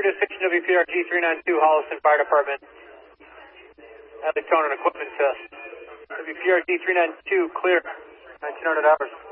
Rapid Station WPRG 392, Holliston Fire Department. At the tone and equipment test. WPRG 392, clear, 1900 hours.